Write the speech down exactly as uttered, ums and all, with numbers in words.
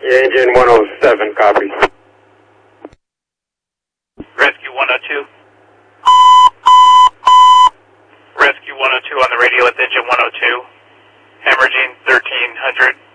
Engine one oh seven, copy. Rescue one oh two. Rescue one oh two on the radio with engine one oh two. Hemorrhaging thirteen hundred.